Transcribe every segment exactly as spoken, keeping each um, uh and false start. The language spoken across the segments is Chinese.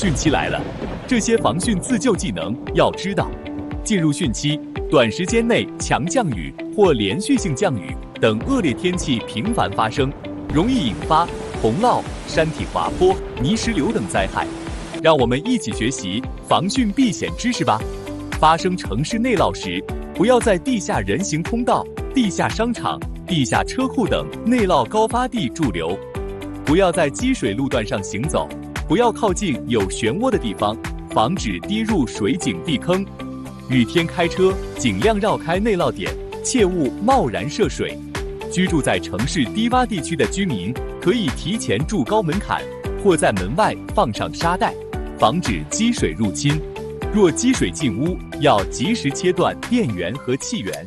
汛期来了，这些防汛自救技能要知道。进入汛期，短时间内强降雨或连续性降雨等恶劣天气频繁发生，容易引发洪涝、山体滑坡、泥石流等灾害。让我们一起学习防汛避险知识吧。发生城市内涝时，不要在地下人行通道、地下商场、地下车库等内涝高发地驻留，不要在积水路段上行走，不要靠近有漩涡的地方，防止滴入水井地坑。雨天开车尽量绕开内涝点，切勿贸然涉水。居住在城市低洼地区的居民可以提前筑高门槛，或在门外放上沙袋，防止积水入侵。若积水进屋，要及时切断电源和气源。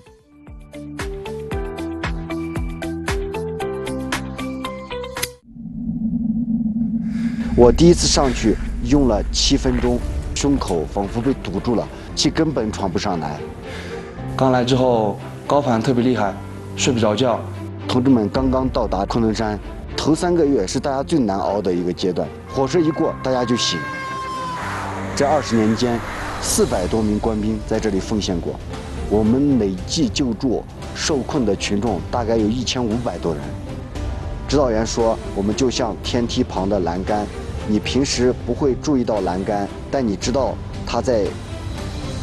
我第一次上去用了七分钟，胸口仿佛被堵住了，气根本喘不上来。 刚来之后高反特别厉害，睡不着觉。 同志们刚刚到达昆仑山，头三个月是大家最难熬的一个阶段，火车一过大家就醒。这二十年间，四百多名官兵在这里奉献过，我们累计救助受困的群众大概有一千五百多人。指导员说，我们就像天梯旁的栏杆，你平时不会注意到栏杆，但你知道它在